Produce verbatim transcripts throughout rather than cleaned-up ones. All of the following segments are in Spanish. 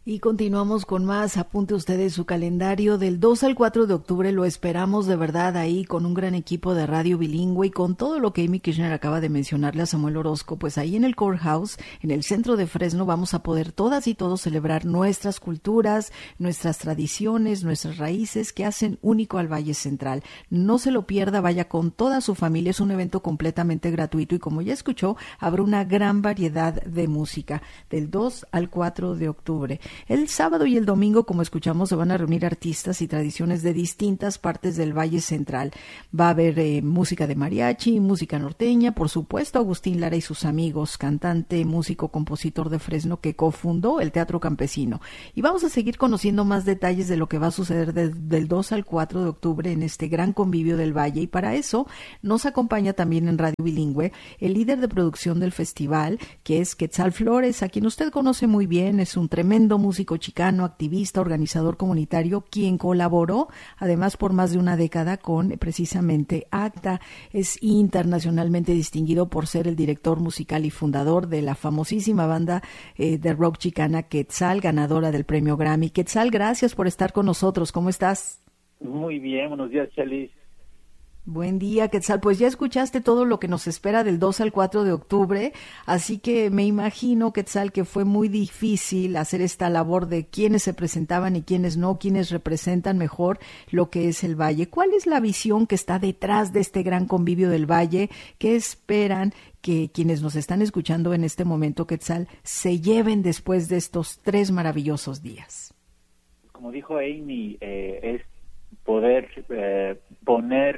Y continuamos con más. Apunte ustedes su calendario del dos al cuatro de octubre. Lo esperamos de verdad ahí con un gran equipo de radio bilingüe y con todo lo que Amy Kirchner acaba de mencionarle a Samuel Orozco. Pues ahí en el Courthouse, en el centro de Fresno, vamos a poder todas y todos celebrar nuestras culturas, nuestras tradiciones, nuestras raíces que hacen único al Valle Central. No se lo pierda, vaya con toda su familia. Es un evento completamente gratuito y como ya escuchó, habrá una gran variedad de música del dos al cuatro de octubre. El sábado y el domingo, como escuchamos, se van a reunir artistas y tradiciones de distintas partes del Valle Central. Va a haber eh, música de mariachi, música norteña, por supuesto Agustín Lara y sus amigos, cantante, músico, compositor de Fresno que cofundó el Teatro Campesino. Y vamos a seguir conociendo más detalles de lo que va a suceder de, del dos al cuatro de octubre en este gran convivio del Valle. Y para eso nos acompaña también en Radio Bilingüe el líder de producción del festival, que es Quetzal Flores, a quien usted conoce muy bien. Es un tremendo músico chicano, activista, organizador comunitario, quien colaboró además por más de una década con precisamente ACTA. Es internacionalmente distinguido por ser el director musical y fundador de la famosísima banda eh, de rock chicana Quetzal, ganadora del premio Grammy. Quetzal, gracias por estar con nosotros. ¿Cómo estás? Muy bien, buenos días, Chelis. Buen día, Quetzal. Pues ya escuchaste todo lo que nos espera del dos al cuatro de octubre, así que me imagino, Quetzal, que fue muy difícil hacer esta labor de quiénes se presentaban y quiénes no, quiénes representan mejor lo que es el Valle. ¿Cuál es la visión que está detrás de este gran convivio del Valle? ¿Qué esperan que quienes nos están escuchando en este momento, Quetzal, se lleven después de estos tres maravillosos días? Como dijo Amy, eh, es poder eh, poner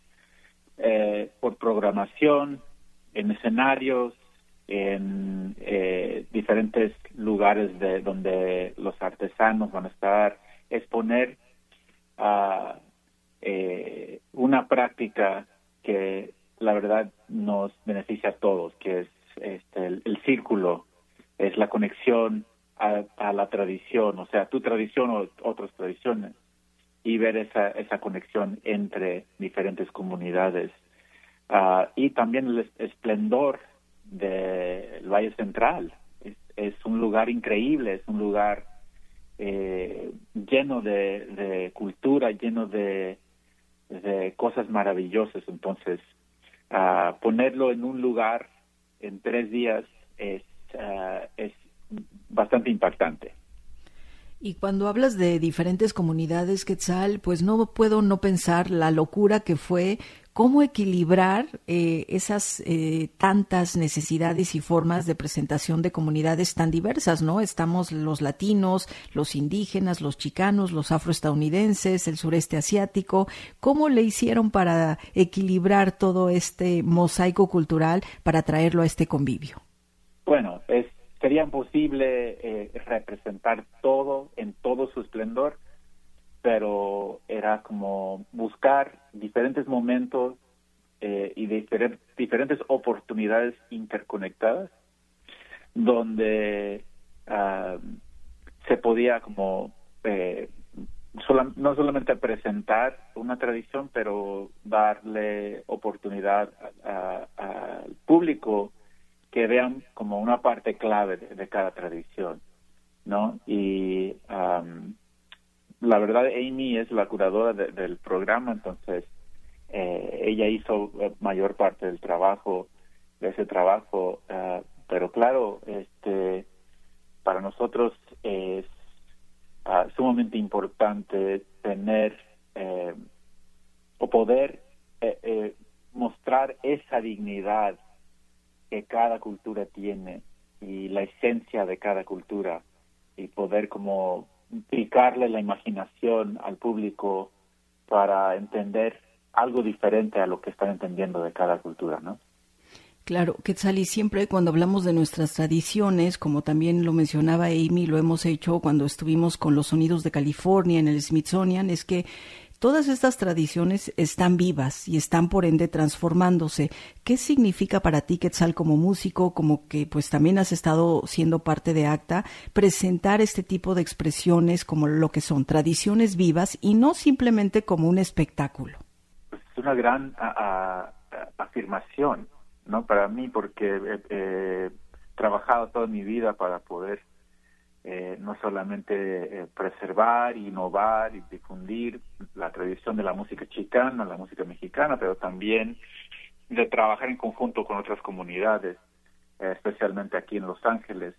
Eh, por programación, en escenarios, en eh, diferentes lugares de donde los artesanos van a estar, es poner uh, eh, una práctica que la verdad nos beneficia a todos, que es este, el, el círculo, es la conexión a, a la tradición, o sea, tu tradición o otras tradiciones, y ver esa esa conexión entre diferentes comunidades. Uh, y también el esplendor del Valle Central. Es, es un lugar increíble, es un lugar eh, lleno de, de cultura, lleno de, de cosas maravillosas. Entonces, uh, ponerlo en un lugar en tres días es, uh, es bastante impactante. Y cuando hablas de diferentes comunidades, Quetzal, pues no puedo no pensar la locura que fue cómo equilibrar eh, esas eh, tantas necesidades y formas de presentación de comunidades tan diversas, ¿no? Estamos los latinos, los indígenas, los chicanos, los afroestadounidenses, el sureste asiático. ¿Cómo le hicieron para equilibrar todo este mosaico cultural para traerlo a este convivio? Bueno, es sería imposible eh, representar todo en todo su esplendor, pero era como buscar diferentes momentos eh, y difer- diferentes oportunidades interconectadas donde uh, se podía como eh, sola, no solamente presentar una tradición, pero darle oportunidad al público que vean como una parte clave de, de cada tradición, ¿no? Y um, la verdad, Amy es la curadora de, del programa, entonces eh, ella hizo mayor parte del trabajo, de ese trabajo, uh, pero claro, este, para nosotros es uh, sumamente importante tener eh, o poder eh, eh, mostrar esa dignidad que cada cultura tiene y la esencia de cada cultura y poder como picarle la imaginación al público para entender algo diferente a lo que están entendiendo de cada cultura, ¿no? Claro, Quetzal, y siempre cuando hablamos de nuestras tradiciones, como también lo mencionaba Amy, lo hemos hecho cuando estuvimos con los Sonidos de California en el Smithsonian, es que todas estas tradiciones están vivas y están por ende transformándose. ¿Qué significa para ti, Quetzal, como músico, como que pues también has estado siendo parte de ACTA, presentar este tipo de expresiones como lo que son tradiciones vivas y no simplemente como un espectáculo? Pues es una gran a, a, a, afirmación, ¿no? Para mí, porque he, he trabajado toda mi vida para poder eh, no solamente eh, preservar, innovar y difundir la tradición de la música chicana, la música mexicana, pero también de trabajar en conjunto con otras comunidades, eh, especialmente aquí en Los Ángeles,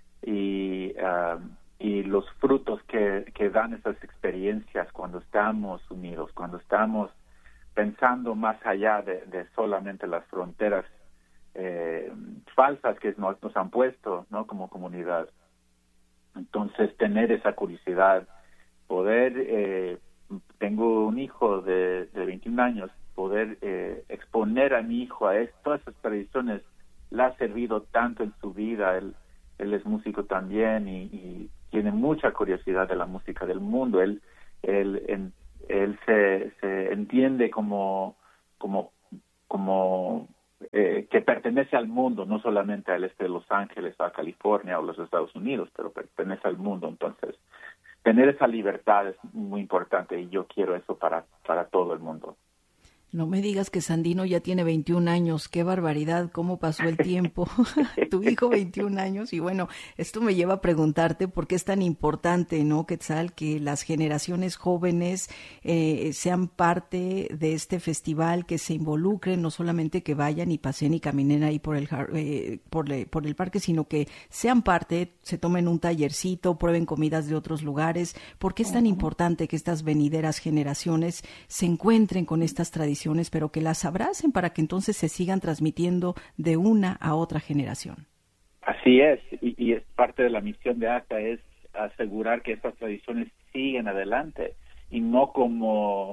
y uh, y los frutos que, que dan esas experiencias cuando estamos unidos, cuando estamos pensando más allá de, de solamente las fronteras eh, falsas que nos, nos han puesto, ¿no?, como comunidad. Entonces, tener esa curiosidad, poder, eh, tengo un hijo de, de veintiún años, poder eh, exponer a mi hijo a esto, todas esas tradiciones, le ha servido tanto en su vida. Él, él es músico también y, y tiene mucha curiosidad de la música del mundo. Él, él, en, él se, se entiende como, como, como eh, que pertenece al mundo, no solamente al este de Los Ángeles, a California o los Estados Unidos, pero pertenece al mundo. Entonces, tener esa libertad es muy importante y yo quiero eso para, para todo el mundo. No me digas que Sandino ya tiene veintiún años, qué barbaridad, cómo pasó el tiempo. Tu hijo veintiún años, y bueno, esto me lleva a preguntarte por qué es tan importante, ¿no, Quetzal, que las generaciones jóvenes eh, sean parte de este festival, que se involucren, no solamente que vayan y pasen y caminen ahí por el, eh, por, le, por el parque, sino que sean parte, se tomen un tallercito, prueben comidas de otros lugares. ¿Por qué es tan importante que estas venideras generaciones se encuentren con estas tradiciones, pero que las abracen para que entonces se sigan transmitiendo de una a otra generación? Así es, y, y es parte de la misión de ACTA, es asegurar que estas tradiciones siguen adelante y no como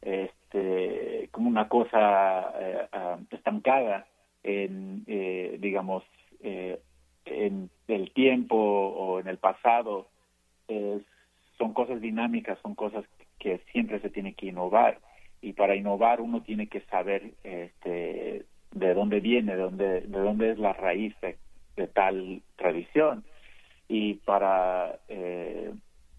este como una cosa eh, uh, estancada en eh, digamos eh, en el tiempo o en el pasado. Eh, son cosas dinámicas, son cosas que siempre se tiene que innovar. Y para innovar uno tiene que saber este, de dónde viene, de dónde, de dónde es la raíz de, de tal tradición. Y para eh,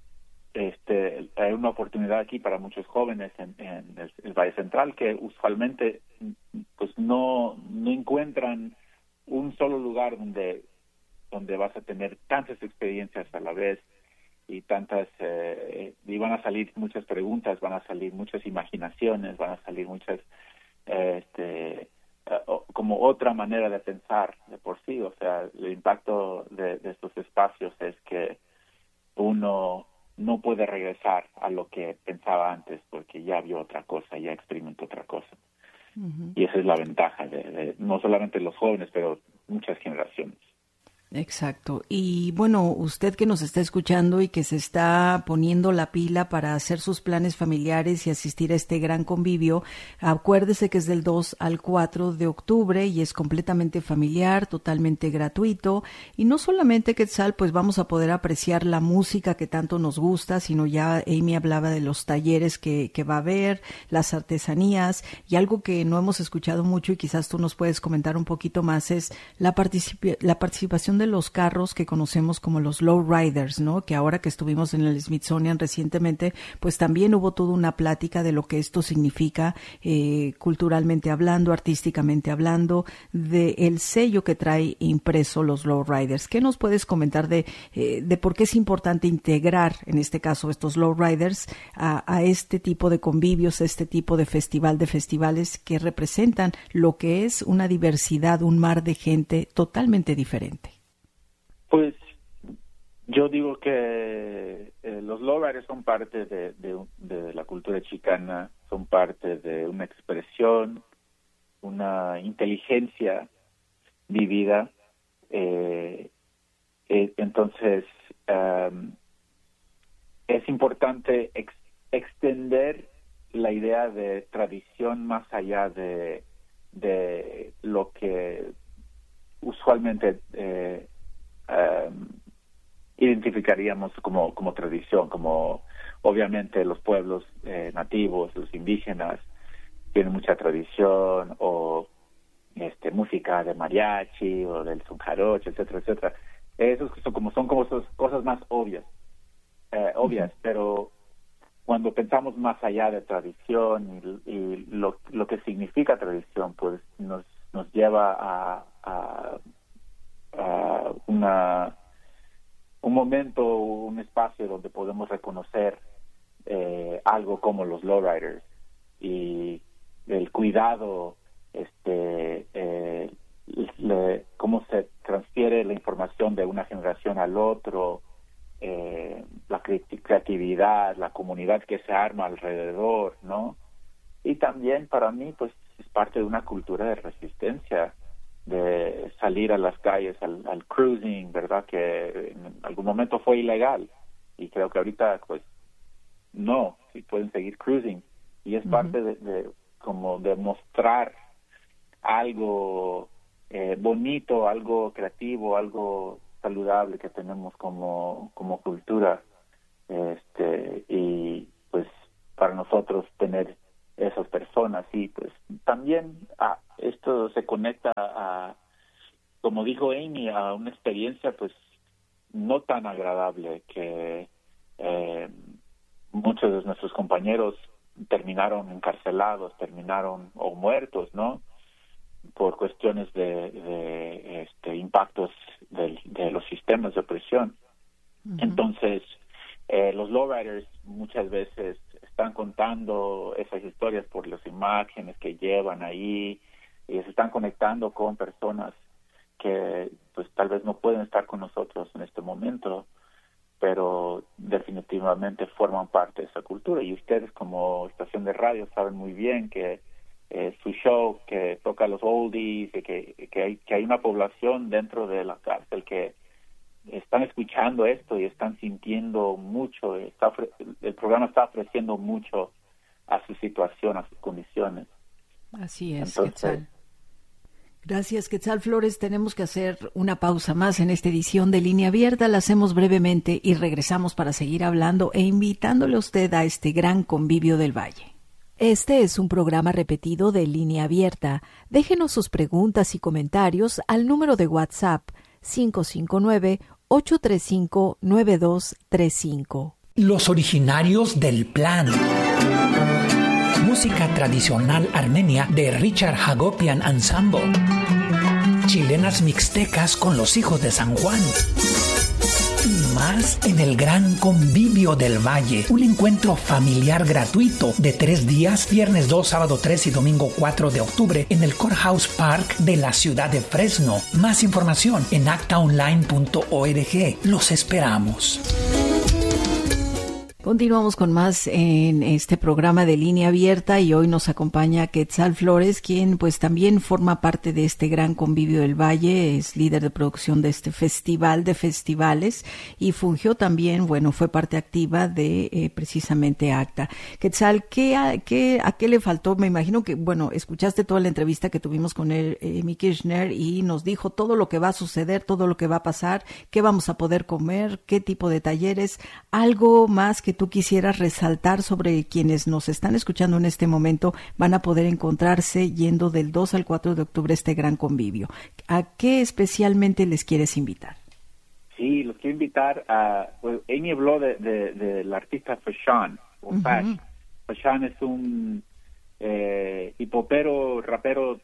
este, hay una oportunidad aquí para muchos jóvenes en, en el, el Valle Central que usualmente pues no no encuentran un solo lugar donde donde vas a tener tantas experiencias a la vez. Y tantas, eh, y van a salir muchas preguntas, van a salir muchas imaginaciones, van a salir muchas, eh, este, uh, como otra manera de pensar de por sí. O sea, el impacto de, de estos espacios es que uno no puede regresar a lo que pensaba antes porque ya vio otra cosa, ya experimentó otra cosa. Uh-huh. Y esa es la ventaja de, de no solamente los jóvenes, pero muchas generaciones. Exacto. Y bueno, usted que nos está escuchando y que se está poniendo la pila para hacer sus planes familiares y asistir a este gran convivio, acuérdese que es del dos al cuatro de octubre y es completamente familiar, totalmente gratuito. Y no solamente, Quetzal, pues vamos a poder apreciar la música que tanto nos gusta, sino ya Amy hablaba de los talleres que, que va a haber, las artesanías, y algo que no hemos escuchado mucho y quizás tú nos puedes comentar un poquito más es la, particip- la participación de los carros que conocemos como los lowriders, ¿no? Que ahora que estuvimos en el Smithsonian recientemente, pues también hubo toda una plática de lo que esto significa eh, culturalmente hablando, artísticamente hablando, de el sello que trae impreso los lowriders. ¿Qué nos puedes comentar de, eh, de por qué es importante integrar, en este caso, estos lowriders a, a este tipo de convivios, a este tipo de festival, de festivales que representan lo que es una diversidad, un mar de gente totalmente diferente? Pues yo digo que eh, los lowriders son parte de, de, de la cultura chicana, son parte de una expresión, una inteligencia vivida. Eh, eh, entonces, um, es importante ex, extender la idea de tradición más allá de, de lo que usualmente eh, Um, identificaríamos como como tradición, como obviamente los pueblos eh, nativos, los indígenas tienen mucha tradición, o este música de mariachi o del son jarocho, etcétera, etcétera. Esos son como son como esas cosas más obvias, eh, obvias, uh-huh. Pero cuando pensamos más allá de tradición y, y lo lo que significa tradición, pues nos nos lleva a, a Uh, una un momento un espacio donde podemos reconocer eh, algo como los lowriders y el cuidado, este, eh, le, cómo se transfiere la información de una generación al otro, eh, la creatividad, la comunidad que se arma alrededor, ¿no? Y también para mí, pues, es parte de una cultura de resistencia, de salir a las calles, al, al cruising, ¿verdad? Que en algún momento fue ilegal y creo que ahorita, pues, no, sí pueden seguir cruising. Y es uh-huh. parte de, de como de mostrar algo eh, bonito, algo creativo, algo saludable que tenemos como como cultura, este y pues para nosotros tener esas personas y pues también ah, esto se conecta a, como dijo Amy, a una experiencia pues no tan agradable que eh, muchos de nuestros compañeros terminaron encarcelados, terminaron o muertos, ¿no? Por cuestiones de, de este, impactos del, de los sistemas de opresión. Uh-huh. Entonces, eh, los lowriders muchas veces están contando esas historias por las imágenes que llevan ahí y se están conectando con personas que pues tal vez no pueden estar con nosotros en este momento, pero definitivamente forman parte de esa cultura. Y ustedes como estación de radio saben muy bien que eh, su show que toca los oldies, y que, que, hay, que hay una población dentro de la cárcel que están escuchando esto y están sintiendo mucho, está, el programa está ofreciendo mucho a su situación, a sus condiciones. Así es, Entonces, Quetzal. Gracias, Quetzal Flores. Tenemos que hacer una pausa más en esta edición de Línea Abierta. La hacemos brevemente y regresamos para seguir hablando e invitándole a usted a este gran convivio del Valle. Este es un programa repetido de Línea Abierta. Déjenos sus preguntas y comentarios al número de WhatsApp cinco cinco nueve, ocho tres cinco, nueve dos tres cinco. Los originarios del plan. Música tradicional armenia de Richard Hagopian Ensemble. Chilenas mixtecas con los hijos de San Juan. Y más en el Gran Convivio del Valle, un encuentro familiar gratuito de tres días, viernes dos, sábado tres y domingo cuatro de octubre en el Courthouse Park de la ciudad de Fresno. Más información en acta online punto org. Los esperamos. Continuamos con más en este programa de Línea Abierta y hoy nos acompaña Quetzal Flores, quien pues también forma parte de este Gran Convivio del Valle, es líder de producción de este festival de festivales y fungió también, bueno, fue parte activa de eh, precisamente ACTA. Quetzal, ¿qué a, qué, ¿a qué le faltó? Me imagino que, bueno, escuchaste toda la entrevista que tuvimos con él, eh, Amy Kirchner, y nos dijo todo lo que va a suceder, todo lo que va a pasar, qué vamos a poder comer, qué tipo de talleres, algo más que tú quisieras resaltar sobre quienes nos están escuchando en este momento van a poder encontrarse yendo del dos al cuatro de octubre este gran convivio. ¿A qué especialmente les quieres invitar? Sí, los quiero invitar a... Pues, Amy habló del de, de, de artista Fashawn. Uh-huh. Fashawn es un eh, hipopero, rapero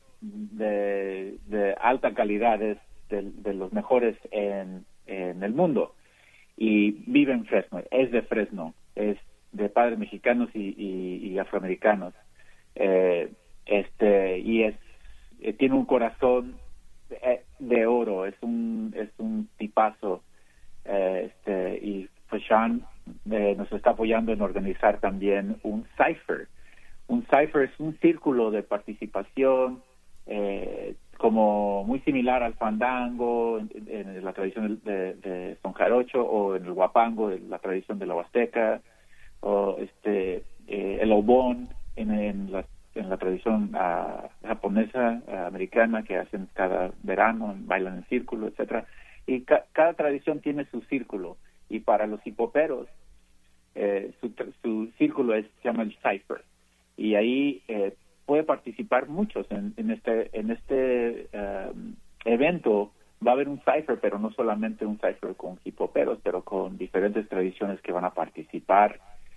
de, de alta calidad, es de, de los mejores en, en el mundo. Y vive en Fresno, es de Fresno, es de padres mexicanos y, y, y afroamericanos, eh, este y es eh, tiene un corazón de, de oro, es un es un tipazo, eh, este y Fashawn eh, nos está apoyando en organizar también un cipher. Un cipher es un círculo de participación, eh, como muy similar al fandango en, en la tradición de, de Son Jarocho, o en el huapango, en la tradición de la Huasteca, o este eh, el obón en, en, la, en la tradición uh, japonesa, uh, americana, que hacen cada verano, bailan en círculo, etcétera. Y ca- cada tradición tiene su círculo, y para los hipoperos eh, su, su círculo es, se llama el cipher, y ahí eh, puede participar muchos en, en este en este um, evento. Va a haber un cipher, pero no solamente un cipher con hipoperos, pero con diferentes tradiciones que van a participar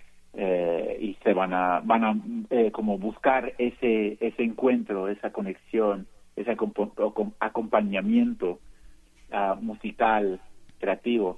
eh, y se van a van a eh, como buscar ese ese encuentro, esa conexión, ese acomp- acompañamiento uh, musical, creativo.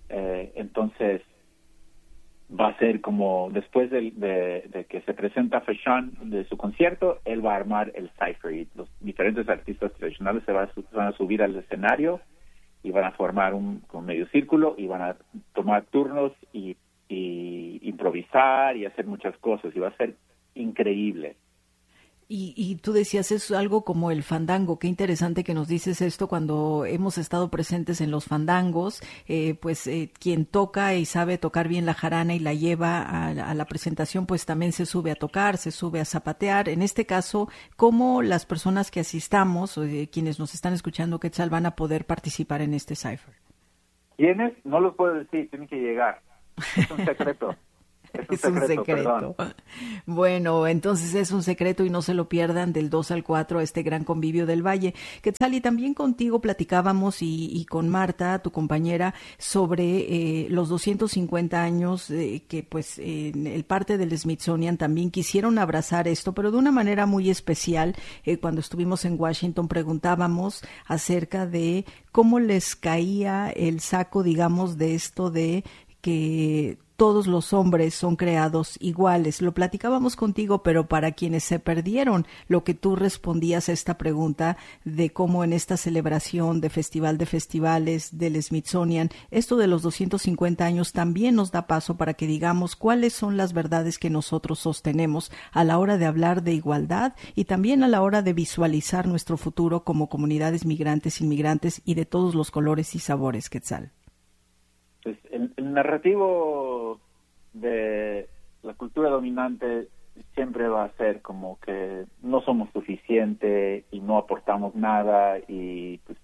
Eh, entonces, va a ser como después de, de, de que se presenta Feshan de su concierto, él va a armar el cipher y los diferentes artistas tradicionales se, va a, se van a subir al escenario y van a formar un, un medio círculo y van a tomar turnos y, y improvisar y hacer muchas cosas y va a ser increíble. Y, y tú decías, es algo como el fandango. Qué interesante que nos dices esto cuando hemos estado presentes en los fandangos. Eh, pues eh, quien toca y sabe tocar bien la jarana y la lleva a, a la presentación, pues también se sube a tocar, se sube a zapatear. En este caso, ¿cómo las personas que asistamos, o eh, quienes nos están escuchando, Quetzal, van a poder participar en este cipher? ¿Quiénes? No los puedo decir, tienen que llegar. Es un secreto. Es un es secreto, un secreto. Perdón. Bueno, entonces es un secreto y no se lo pierdan del dos al cuatro, este gran convivio del Valle. Quetzal, y también contigo platicábamos y, y con Marta, tu compañera, sobre eh, los doscientos cincuenta años eh, que pues eh, el parte del Smithsonian también quisieron abrazar esto, pero de una manera muy especial. Eh, cuando estuvimos en Washington preguntábamos acerca de cómo les caía el saco, digamos, de esto de que todos los hombres son creados iguales. Lo platicábamos contigo, pero para quienes se perdieron lo que tú respondías a esta pregunta de cómo en esta celebración de Festival de Festivales del Smithsonian, esto de los doscientos cincuenta años también nos da paso para que digamos cuáles son las verdades que nosotros sostenemos a la hora de hablar de igualdad y también a la hora de visualizar nuestro futuro como comunidades migrantes, inmigrantes y de todos los colores y sabores, Quetzal. Pues el, el narrativo de la cultura dominante siempre va a ser como que no somos suficientes y no aportamos nada y pues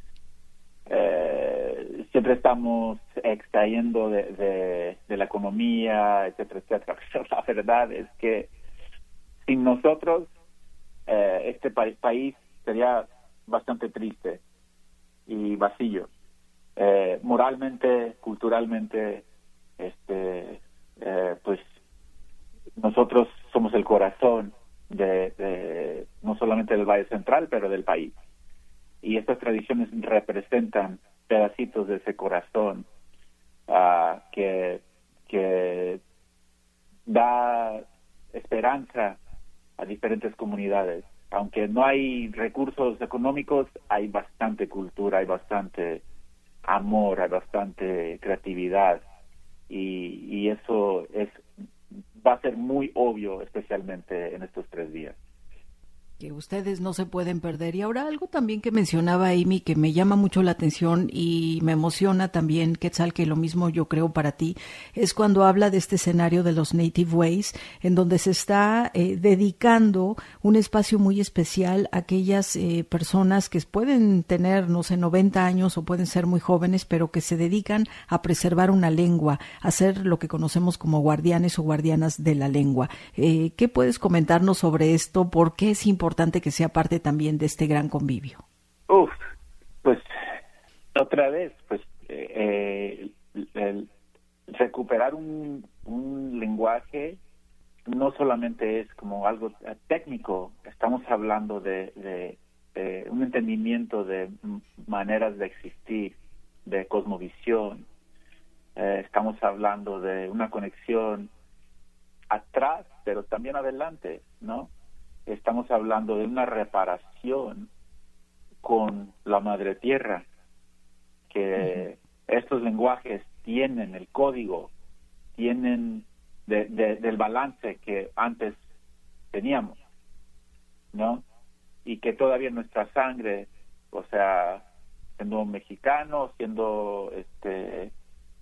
eh, siempre estamos extrayendo de, de, de la economía, etcétera, etcétera. Pero la verdad es que sin nosotros eh, este pa- país sería bastante triste y vacío. Eh, moralmente, culturalmente, este, eh, pues nosotros somos el corazón de, de no solamente del Valle Central, pero del país. Y estas tradiciones representan pedacitos de ese corazón uh, que, que da esperanza a diferentes comunidades. Aunque no hay recursos económicos, hay bastante cultura, hay bastante amor, hay bastante creatividad y, y eso es va a ser muy obvio, especialmente en estos tres días. Que ustedes no se pueden perder. Y ahora algo también que mencionaba Amy que me llama mucho la atención y me emociona también, Quetzal, que lo mismo yo creo para ti, es cuando habla de este escenario de los Native Ways, en donde se está eh, dedicando un espacio muy especial a aquellas eh, personas que pueden tener, no sé, noventa años o pueden ser muy jóvenes, pero que se dedican a preservar una lengua, a ser lo que conocemos como guardianes o guardianas de la lengua. Eh, ¿Qué puedes comentarnos sobre esto? ¿Por qué es importante importante que sea parte también de este gran convivio? Uf, pues otra vez, pues eh, el, el recuperar un, un lenguaje no solamente es como algo técnico, estamos hablando de, de, de un entendimiento de maneras de existir, de cosmovisión, eh, estamos hablando de una conexión atrás, pero también adelante, ¿no? Estamos hablando de una reparación con la madre tierra, que uh-huh. estos lenguajes tienen el código, tienen de, de, del balance que antes teníamos, ¿no? Y que todavía nuestra sangre, o sea, siendo mexicano, siendo este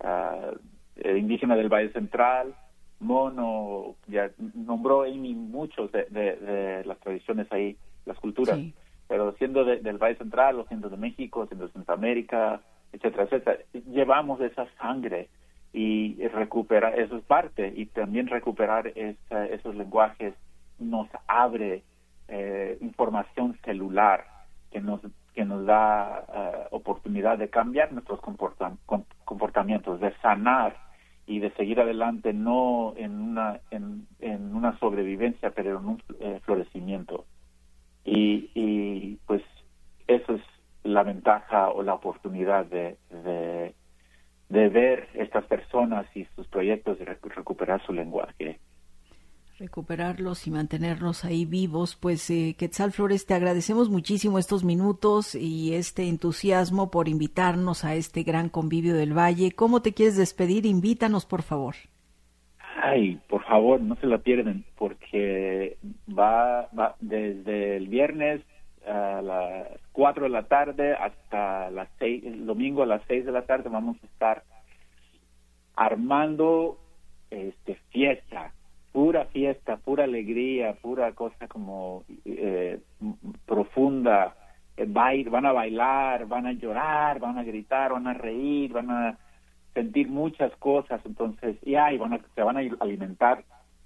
uh, indígena del Valle Central, mono, ya nombró Amy muchos de, de, de las tradiciones ahí, las culturas, sí. Pero siendo de, del Valle Central, o siendo de México, siendo de Centroamérica, etcétera, etcétera, llevamos esa sangre y recuperar, eso es parte, y también recuperar esa, esos lenguajes nos abre eh, información celular que nos que nos da uh, oportunidad de cambiar nuestros comportam- comportamientos, de sanar y de seguir adelante, no en una en, en una sobrevivencia, pero en un eh, florecimiento. Y, y pues eso es la ventaja o la oportunidad de, de, de ver estas personas y sus proyectos de recuperar su lenguaje. Recuperarlos y mantenerlos ahí vivos. Pues eh, Quetzal Flores, te agradecemos muchísimo estos minutos y este entusiasmo por invitarnos a este gran convivio del Valle. ¿Cómo te quieres despedir? Invítanos, por favor. Ay, por favor, no se la pierden, porque va, va desde el viernes a las cuatro de la tarde hasta las seis, el domingo a las seis de la tarde vamos a estar armando este fiesta, pura fiesta, pura alegría, pura cosa como eh, profunda. Eh, bail, van a bailar, van a llorar, van a gritar, van a reír, van a sentir muchas cosas. Entonces, y ay, van a, se van a alimentar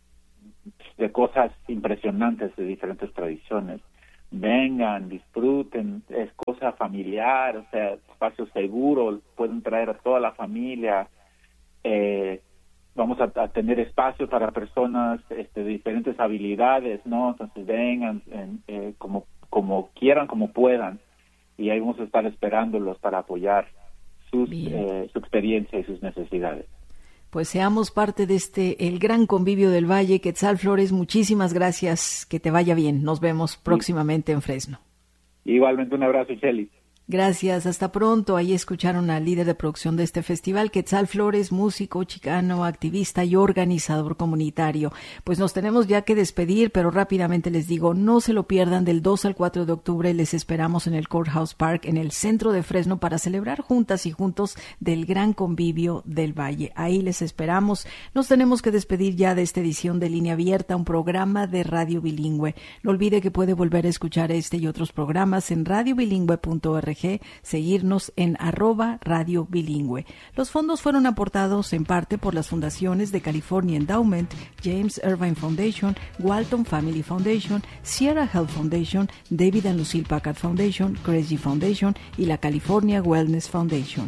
de cosas impresionantes de diferentes tradiciones. Vengan, disfruten, es cosa familiar, o sea, espacio seguro, pueden traer a toda la familia. Eh, vamos a, a tener espacio para personas este, de diferentes habilidades, ¿no? Entonces vengan en, eh, como como quieran, como puedan, y ahí vamos a estar esperándolos para apoyar sus, eh, su experiencia y sus necesidades. Pues seamos parte de este, el gran convivio del Valle. Quetzal Flores, muchísimas gracias, que te vaya bien. Nos vemos próximamente en Fresno. Igualmente, un abrazo, Chely. Gracias, hasta pronto. Ahí escucharon al líder de producción de este festival, Quetzal Flores, músico chicano, activista y organizador comunitario. Pues nos tenemos ya que despedir, pero rápidamente les digo, no se lo pierdan, del dos al cuatro de octubre les esperamos en el Courthouse Park, en el centro de Fresno, para celebrar juntas y juntos del gran convivio del Valle. Ahí les esperamos. Nos tenemos que despedir ya de esta edición de Línea Abierta, un programa de Radio Bilingüe. No olvide que puede volver a escuchar este y otros programas en radio bilingüe punto org, seguirnos en arroba Radio Bilingüe. Los fondos fueron aportados en parte por las fundaciones de California Endowment, James Irvine Foundation, Walton Family Foundation, Sierra Health Foundation, David and Lucille Packard Foundation, Crazy Foundation y la California Wellness Foundation.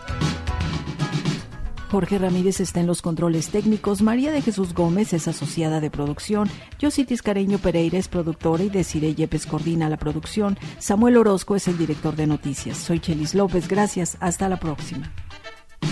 Jorge Ramírez está en los controles técnicos, María de Jesús Gómez es asociada de producción, Yositis Careño Pereira es productora y Desiree Yepes coordina la producción, Samuel Orozco es el director de noticias. Soy Chelis López, gracias, hasta la próxima.